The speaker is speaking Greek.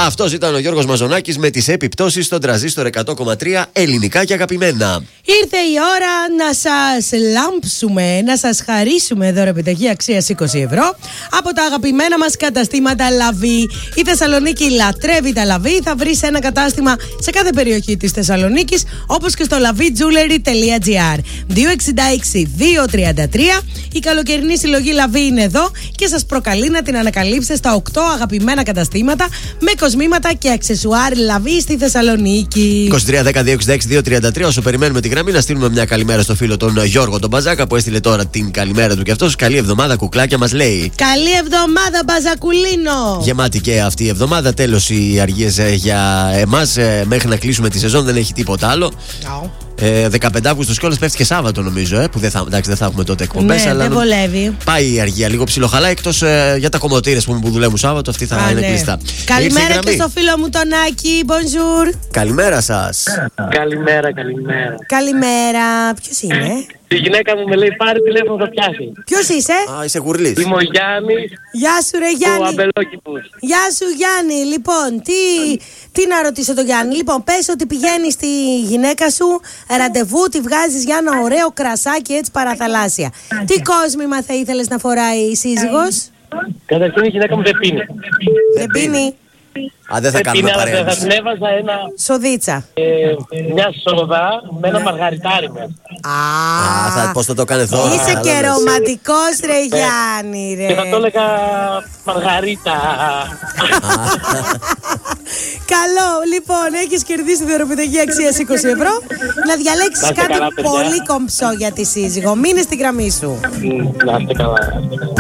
Αυτός ήταν ο Γιώργος Μαζονάκης με τις επιπτώσεις στον τραζίστορ 100,3 ελληνικά και αγαπημένα. Ήρθε η ώρα να σας λάμψουμε, να σας χαρίσουμε δωρεπιταγή αξίας 20 ευρώ από τα αγαπημένα μας καταστήματα Λαβή. Η Θεσσαλονίκη λατρεύει τα Λαβή. Θα βρεις ένα κατάστημα σε κάθε περιοχή της Θεσσαλονίκης, όπως και στο lavijewelry.gr. 266-233. Η καλοκαιρινή συλλογή Λαβή είναι εδώ και σας προκαλεί να την ανακαλύψετε στα 8 αγαπημένα καταστήματα με κοσμήματα και αξεσουάρ Λαβή στη Θεσσαλονίκη. 23-10-266-233. Όσο περιμένουμε τη γραμμή, να στείλουμε μια καλημέρα στο φίλο τον Γιώργο τον Μπαζάκα που έστειλε τώρα την καλημέρα του και αυτός. Καλή εβδομάδα, κουκλάκια, μας λέει. Καλή εβδομάδα, Μπαζακουλίνο. Γεμάτη και αυτή η εβδομάδα. Τέλος οι αργίες για εμάς. Μέχρι να κλείσουμε τη σεζόν δεν έχει τίποτα άλλο. 15 Αύγουστο κιόλας πέφτει και Σάββατο νομίζω. Που δεν θα έχουμε τότε εκπομπές. Ναι, αλλά δεν βολεύει. Πάει η αργία λίγο ψιλοχαλά. Εκτός για τα κομμωτήρες που δουλεύουν Σάββατο, αυτοί θα είναι κλειστά. Καλημέρα και στο φίλο μου τον Άκη. Bonjour. Καλημέρα σας. Καλημέρα. Καλημέρα. Ποιος είναι? Η γυναίκα μου με λέει πάρε τηλέφωνο θα πιάσει. Ποιος είσαι? Είσαι Γουρλής. Είμαι ο Γιάννης. Γεια σου ρε Γιάννη. Ο Αμπελόκηπος. Γεια σου Γιάννη. Λοιπόν, τι να ρωτήσω τον Γιάννη. Λοιπόν, πες ότι πηγαίνεις στη γυναίκα σου ραντεβού, τη βγάζεις για ένα ωραίο κρασάκι έτσι παραθαλάσσια. Τι κόσμημα θα ήθελες να φοράει η σύζυγος? Καταρχήν η γυναίκα μου δεν πίνει. Δεν πίνει. Δεν θα κάνουμε παρέα. Θα την έβαζα σοδίτσα. Μια σόδα με ένα μαργαριτάρι μέσα. Πώς θα το κάνετε εδώ? Είσαι και ρομαντικός ρε Γιάννη ρε. Και θα το έλεγα μαργαρίτα. Καλό, λοιπόν, έχεις κερδίσει δωροπιταγή αξίας 20 ευρώ. Να διαλέξεις κάτι πολύ κομψό για τη σύζυγο. Μείνε στη γραμμή σου. Να είστε καλά.